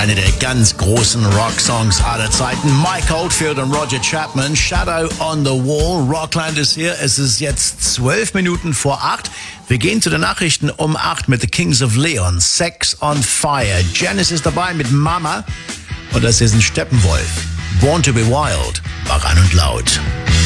Eine der ganz großen Rocksongs aller Zeiten. Mike Oldfield und Roger Chapman. Shadow on the Wall. Rockland ist hier. Es ist jetzt 12 Minuten vor 8. Wir gehen zu den Nachrichten um 8 mit The Kings of Leon. Sex on Fire. Janice ist dabei mit Mama. Und das ist ein Steppenwolf. Born to be Wild. Mach an und laut.